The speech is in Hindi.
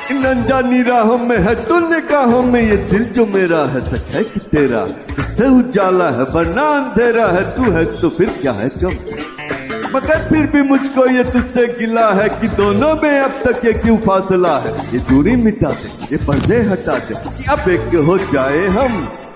इन अनजानी राहों में है तो निगाहों में, ये दिल जो मेरा है सच है कि तेरा, तुझसे उजाला है वरना अंधेरा है, तू है तो फिर क्या है कम, मगर फिर भी मुझको ये तुझसे गिला है कि दोनों में अब तक ये क्यों फासला है। ये दूरी मिटा दे, ये पर्दे हटा दे, कि अब एक हो जाए हम।